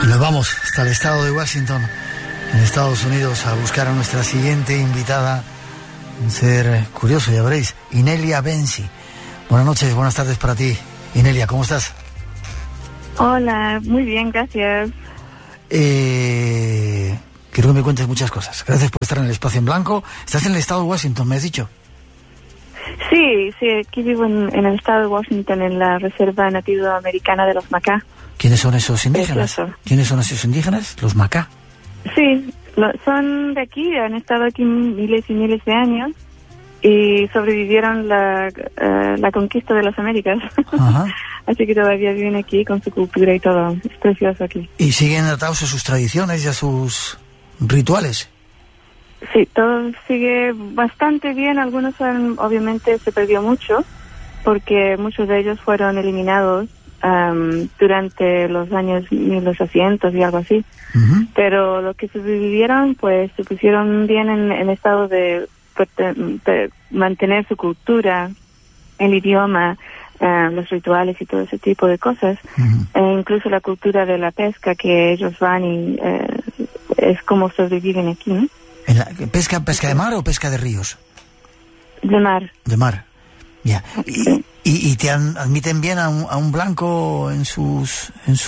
Y nos vamos hasta el estado de Washington, en Estados Unidos, a buscar a nuestra siguiente invitada. Un ser curioso, ya veréis, Inelia Benzi. Buenas noches, buenas tardes para ti. Inelia, ¿cómo estás? Hola, muy bien, gracias. Quiero que me cuentes muchas cosas. Gracias por estar en el espacio en blanco. Estás en el estado de Washington, ¿me has dicho? Sí, aquí vivo en el estado de Washington, en la Reserva Nativa Americana de los Macá. ¿Quiénes son esos indígenas? ¿Quiénes son esos indígenas? Los Macá. Sí, son de aquí, han estado aquí miles y miles de años y sobrevivieron la conquista de las Américas. Ajá. Así que todavía viven aquí con su cultura y todo. Es precioso aquí. ¿Y siguen atados a sus tradiciones y a sus rituales? Sí, todo sigue bastante bien. Algunos obviamente se perdió mucho porque muchos de ellos fueron eliminados durante los años 1800 y algo así. Uh-huh. Pero los que sobrevivieron pues se pusieron bien en estado de mantener su cultura, el idioma, los rituales y todo ese tipo de cosas. Uh-huh. E incluso la cultura de la pesca, que ellos van y es como sobreviven aquí, ¿no? ¿Pesca de mar o pesca de ríos? De mar. De mar, ya. Yeah. ¿Y te admiten bien a un blanco en sus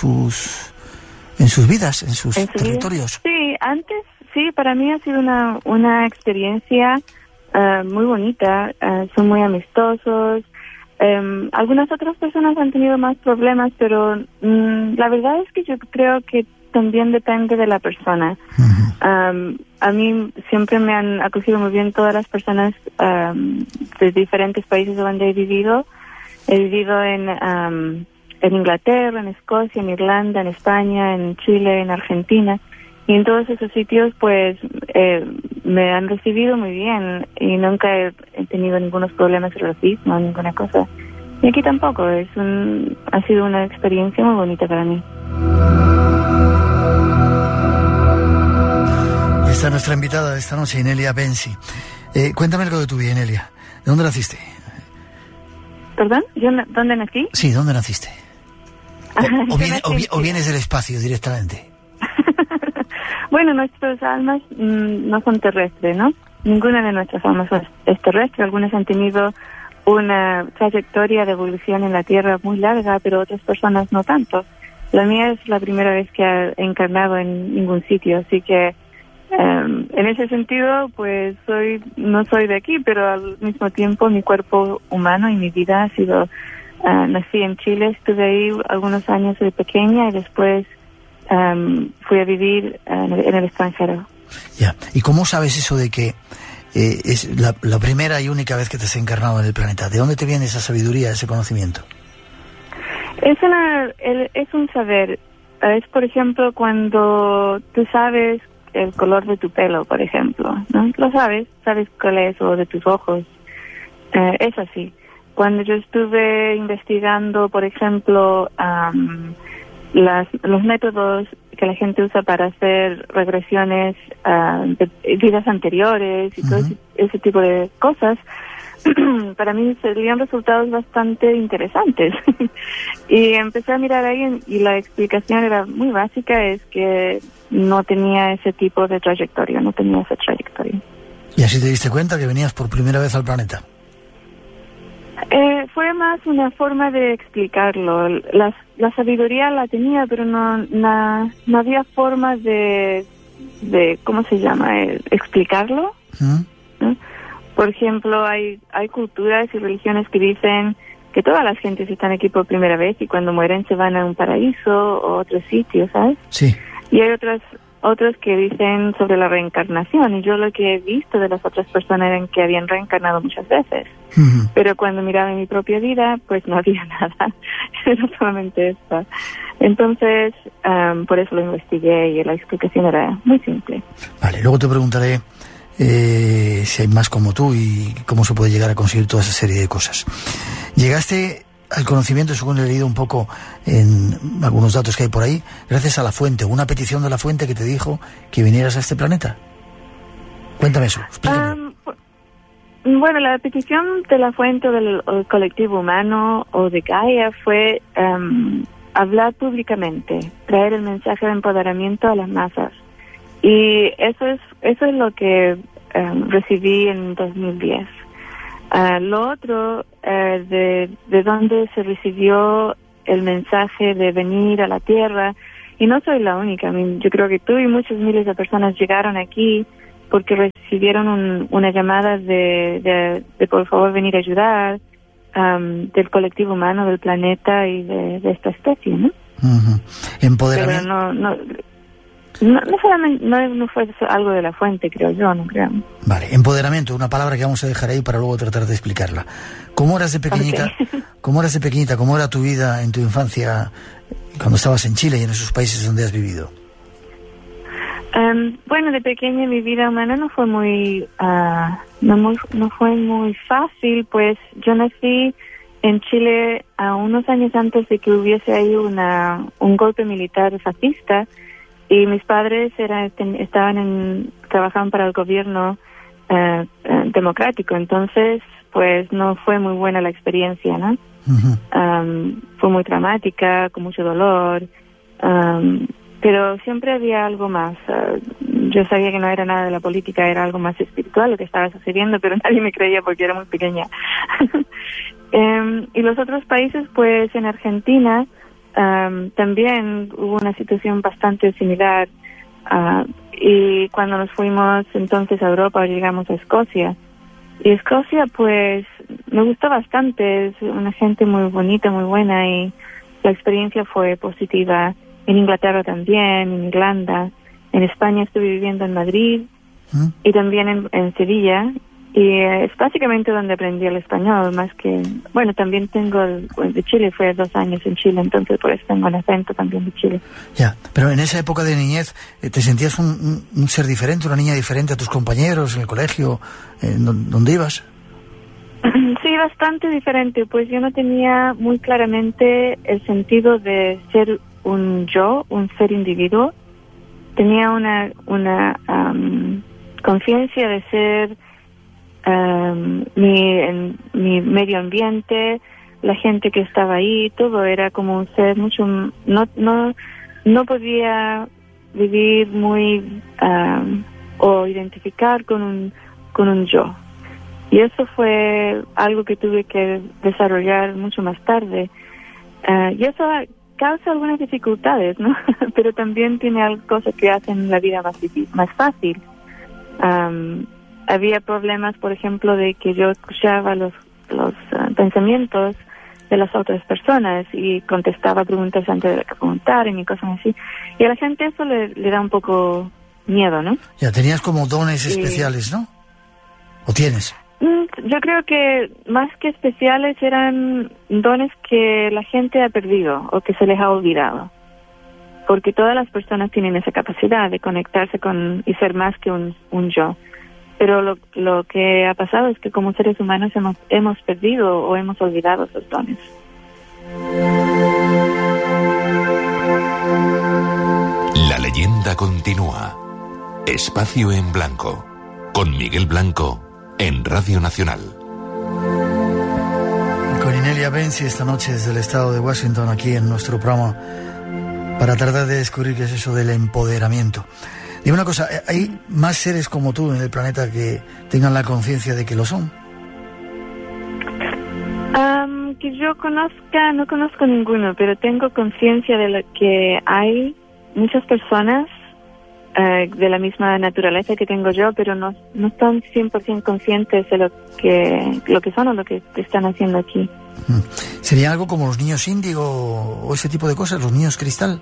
vidas, en sus territorios? Vida? Sí, antes, sí, para mí ha sido una experiencia muy bonita. Son muy amistosos. Algunas otras personas han tenido más problemas, pero la verdad es que yo creo que también depende de la persona. Uh-huh. A mí siempre me han acogido muy bien todas las personas de diferentes países donde he vivido. He vivido en Inglaterra, en Escocia, en Irlanda, en España, en Chile, en Argentina. Y en todos esos sitios, pues, me han recibido muy bien y nunca he tenido ningunos problemas de racismo, ninguna cosa. Y aquí tampoco. Ha sido una experiencia muy bonita para mí. Esta es nuestra invitada de esta noche, Inelia Benzi. Cuéntame algo de tu vida, Inelia. ¿De dónde naciste? ¿Perdón? ¿Dónde nací? Sí, ¿dónde naciste? ¿O vienes del espacio directamente? Bueno, nuestras almas no son terrestres, ¿no? Ninguna de nuestras almas es terrestre. Algunas han tenido una trayectoria de evolución en la Tierra muy larga, pero otras personas no tanto. La mía es la primera vez que he encarnado en ningún sitio, así que en ese sentido, pues no soy de aquí, pero al mismo tiempo mi cuerpo humano y mi vida ha sido... nací en Chile, estuve ahí algunos años de pequeña y después fui a vivir en el extranjero. Ya. ¿Y cómo sabes eso de que es la primera y única vez que te has encarnado en el planeta? ¿De dónde te viene esa sabiduría, ese conocimiento? Es un saber. Es, por ejemplo, cuando tú sabes el color de tu pelo, por ejemplo, ¿no? Lo sabes cuál es, o de tus ojos. Es así. Cuando yo estuve investigando, por ejemplo, los métodos que la gente usa para hacer regresiones de vidas anteriores y todo ese tipo de cosas, para mí salían resultados bastante interesantes. Y empecé a mirar ahí y la explicación era muy básica, es que no tenía ese tipo de trayectoria, no tenía esa trayectoria. ¿Y así te diste cuenta que venías por primera vez al planeta? Fue más una forma de explicarlo. La sabiduría la tenía, pero no había forma de ¿cómo se llama? Explicarlo. ¿No? Por ejemplo, hay culturas y religiones que dicen que todas las gentes están aquí por primera vez y cuando mueren se van a un paraíso o otro sitio, ¿sabes? Sí. Y hay otros que dicen sobre la reencarnación, y yo lo que he visto de las otras personas eran que habían reencarnado muchas veces. Uh-huh. Pero cuando miraba en mi propia vida, pues no había nada, era solamente esto. Entonces, por eso lo investigué y la explicación era muy simple. Vale, luego te preguntaré si hay más como tú y cómo se puede llegar a conseguir toda esa serie de cosas. Llegaste al conocimiento, según he leído un poco en algunos datos que hay por ahí, gracias a la fuente, una petición de la fuente que te dijo que vinieras a este planeta. Cuéntame eso, explícame. Bueno, la petición de la fuente del colectivo humano o de Gaia fue hablar públicamente, traer el mensaje de empoderamiento a las masas. Y eso es lo que recibí en 2010. Lo otro, de donde se recibió el mensaje de venir a la Tierra, y no soy la única, yo creo que tú y muchos miles de personas llegaron aquí porque recibieron una llamada de por favor venir a ayudar, del colectivo humano, del planeta y de esta especie, ¿no? Uh-huh. Empoderamiento. Pero no solamente, no fue algo de la fuente, creo yo, no creo. Vale, empoderamiento, una palabra que vamos a dejar ahí para luego tratar de explicarla. ¿Cómo eras de pequeñita? Okay. ¿Cómo era tu vida en tu infancia cuando estabas en Chile y en esos países donde has vivido? Bueno, de pequeña mi vida humana no fue no fue muy fácil, pues yo nací en Chile a unos años antes de que hubiese ahí un golpe militar fascista, y mis padres trabajaban para el gobierno democrático, entonces pues no fue muy buena la experiencia, ¿no? Uh-huh. Fue muy traumática, con mucho dolor, pero siempre había algo más. Yo sabía que no era nada de la política, era algo más espiritual lo que estaba sucediendo, pero nadie me creía porque era muy pequeña. Y los otros países, pues en Argentina también hubo una situación bastante similar, y cuando nos fuimos entonces a Europa llegamos a Escocia, y Escocia pues me gustó bastante, es una gente muy bonita, muy buena, y la experiencia fue positiva. En Inglaterra también, en Irlanda, en España estuve viviendo en Madrid y también en Sevilla, y es básicamente donde aprendí el español, más que, bueno, también tengo de Chile, fue 2 años en Chile, entonces por eso tengo el acento también de Chile. Ya, pero en esa época de niñez, ¿te sentías un ser diferente, una niña diferente a tus compañeros en el colegio, donde ibas? Sí, bastante diferente, pues yo no tenía muy claramente el sentido de ser un ser individuo. Tenía una conciencia de ser mi medio ambiente, la gente que estaba ahí, todo era como un ser mucho, no podía vivir muy o identificar con un yo. Y eso fue algo que tuve que desarrollar mucho más tarde. Y eso causa algunas dificultades, ¿no? Pero también tiene cosas que hacen la vida más fácil. Había problemas, por ejemplo, de que yo escuchaba los pensamientos de las otras personas y contestaba preguntas antes de que preguntaran y cosas así. Y a la gente eso le da un poco miedo, ¿no? Ya, tenías como dones especiales, ¿no? ¿O tienes? Yo creo que más que especiales eran dones que la gente ha perdido o que se les ha olvidado, porque todas las personas tienen esa capacidad de conectarse con y ser más que un yo, pero lo que ha pasado es que como seres humanos hemos perdido o hemos olvidado esos dones. La leyenda continúa. Espacio en Blanco con Miguel Blanco en Radio Nacional. Con Inelia Benzi esta noche desde el estado de Washington, aquí en nuestro programa, para tratar de descubrir qué es eso del empoderamiento. Dime una cosa, ¿hay más seres como tú en el planeta que tengan la conciencia de que lo son? Que yo conozca, no conozco ninguno, pero tengo conciencia de lo que hay muchas personas de la misma naturaleza que tengo yo, pero no están 100% conscientes de lo que son o lo que están haciendo aquí. ¿Sería algo como los niños índigo o ese tipo de cosas, los niños cristal?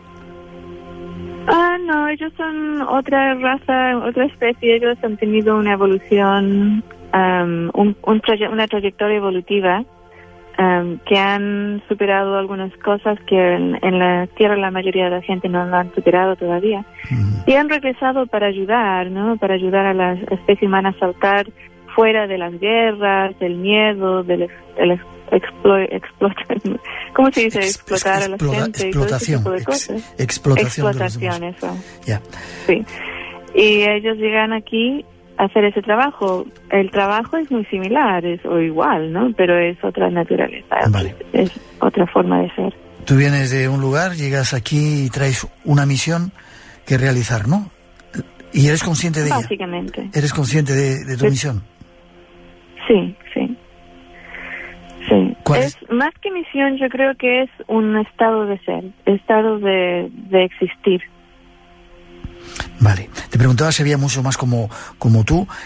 No, ellos son otra raza, otra especie. Ellos han tenido una evolución, una trayectoria evolutiva, que han superado algunas cosas que en la Tierra la mayoría de la gente no lo han superado todavía. Y han regresado para ayudar, ¿no? Para ayudar a la especie humana a saltar fuera de las guerras, del miedo, del ¿cómo se dice? Explotar a la gente y todo ese tipo de cosas. Explotación, eso. Yeah. Sí. Y ellos llegan aquí a hacer ese trabajo. El trabajo es muy similar, o igual, ¿no? Pero es otra naturaleza, vale. Es otra forma de ser. Tú vienes de un lugar, llegas aquí y traes una misión que realizar, ¿no? ¿Y eres consciente de ella? Básicamente. ¿Eres consciente de tu misión? Sí, sí. Sí. ¿Cuál es más que misión, yo creo que es un estado de ser, estado de existir. Vale. Te preguntaba si había mucho más como tú